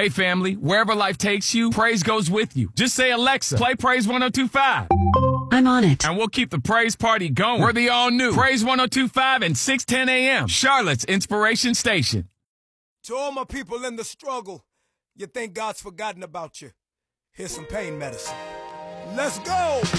Hey family, wherever life takes you, praise goes with you. Just say, Alexa, play Praise 102.5. I'm on it. And we'll keep the praise party going. We're the all-new Praise 102.5 and 610 a.m. Charlotte's Inspiration Station. To all my people in the struggle, you think God's forgotten about you. Here's some pain medicine. Let's go!